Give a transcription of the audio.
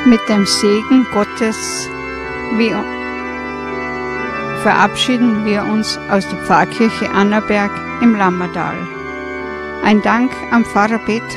Mit dem Segen Gottes verabschieden wir uns aus der Pfarrkirche Annaberg im Lammertal. Ein Dank an Pfarrer Petrus